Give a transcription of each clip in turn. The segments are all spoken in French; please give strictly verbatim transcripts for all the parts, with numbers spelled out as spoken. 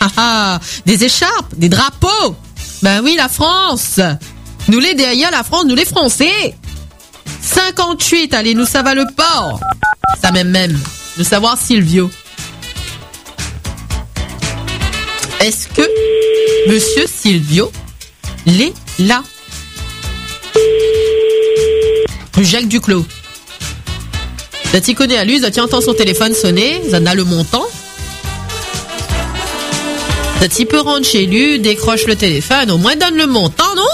Ah ah, des écharpes, des drapeaux. Ben oui, la France. Nous les derrière la France, nous les Français. cinquante-huit, allez, nous ça va le port. Ça même même. Nous savoir Silvio. Est-ce que Monsieur Silvio l'est là? Jacques Duclos. Ça t'y connaît à lui, ça t'y entend son téléphone sonner, ça a le montant. Ça t'y peut rentrer chez lui, décroche le téléphone, au moins donne le montant, non?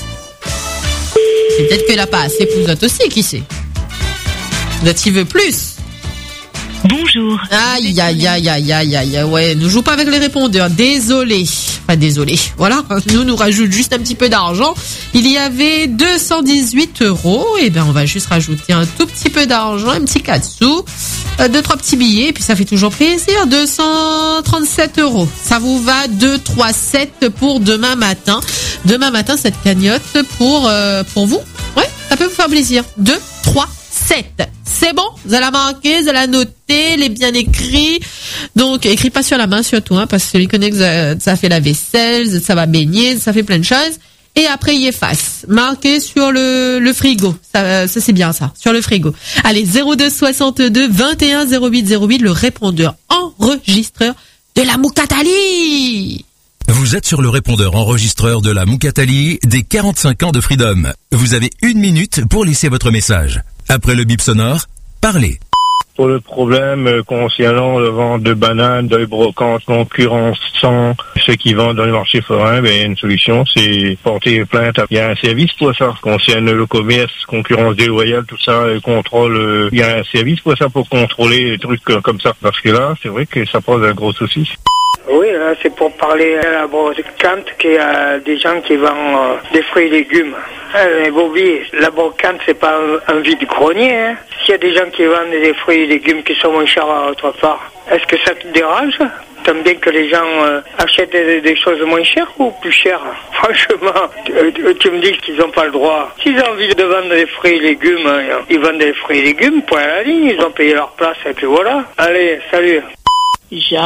Et peut-être qu'elle a pas assez pour vous autres aussi, qui sait? Ça t'y veut plus? Bonjour. Aïe, aïe, aïe, aïe, aïe, aïe, ouais, ne joue pas avec les répondeurs, désolé. Enfin, désolé, voilà, nous, nous rajoute juste un petit peu d'argent. Il y avait deux cent dix-huit euros, et ben on va juste rajouter un tout petit peu d'argent, un petit quatre sous, euh, deux, trois petits billets, et puis ça fait toujours plaisir, deux cent trente-sept euros. Ça vous va, deux, trois, sept pour demain matin. Demain matin, cette cagnotte pour, euh, pour vous. Ouais, ça peut vous faire plaisir. deux, trois, sept. C'est bon, vous allez la marquer, vous allez la noter, les bien écrits. Donc, écris pas sur la main surtout, hein, parce que celui connaît que ça, ça fait la vaisselle, ça va baigner, ça fait plein de choses. Et après, il efface. Marqué sur le, le frigo. Ça, ça c'est bien ça, sur le frigo. Allez, zéro deux soixante-deux vingt et un zéro huit zéro huit, le répondeur enregistreur de la Moukatali. Vous êtes sur le répondeur enregistreur de la Moukatali des quarante-cinq ans de Freedom. Vous avez une minute pour laisser votre message. Après le bip sonore, parlez. Pour le problème concernant le vente de bananes, d'œufs brocantes concurrençant ceux qui vendent dans les marchés forains, ben, une solution, c'est porter plainte. Il y a un service pour ça, concerne le commerce, concurrence déloyale, tout ça, le contrôle. Il y a un service pour ça, pour contrôler les trucs comme ça. Parce que là, c'est vrai que ça pose un gros souci. Oui, là, c'est pour parler à la brocante qu'il y a des gens qui vendent euh, des fruits et légumes. Euh, mais Bobby, la brocante, c'est pas un, un vide-grenier. Hein. S'il y a des gens qui vendent des fruits et légumes qui sont moins chers à autre part, est-ce que ça te dérange? T'aimes bien que les gens euh, achètent des, des choses moins chères ou plus chères? Franchement, tu, tu me dis qu'ils n'ont pas le droit. S'ils ont envie de vendre des fruits et légumes, hein, ils vendent des fruits et légumes, point à la ligne, ils ont payé leur place et puis voilà. Allez, salut.